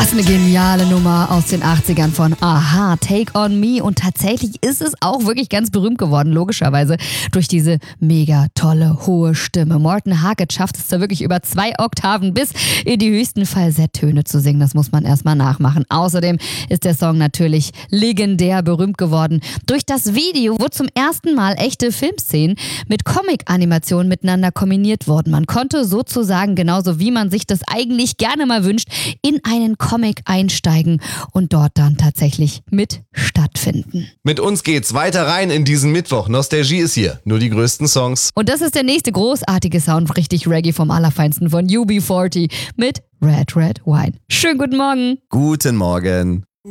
Was eine geniale Nummer aus den 80ern von Aha, Take on Me. Und tatsächlich ist es auch wirklich ganz berühmt geworden, logischerweise, durch diese mega tolle, hohe Stimme. Morten Harket schafft es da wirklich über 2 Oktaven bis in die höchsten Falsetttöne zu singen. Das muss man erstmal nachmachen. Außerdem ist der Song natürlich legendär berühmt geworden. Durch das Video, wo zum ersten Mal echte Filmszenen mit Comic-Animationen miteinander kombiniert wurden. Man konnte sozusagen, genauso wie man sich das eigentlich gerne mal wünscht, in einen Comic einsteigen und dort dann tatsächlich mit stattfinden. Mit uns geht's weiter rein in diesen Mittwoch. Nostalgie ist hier. Nur die größten Songs. Und das ist der nächste großartige Sound, richtig Reggae vom Allerfeinsten von UB40 mit Red Red Wine. Schönen guten Morgen. Guten Morgen.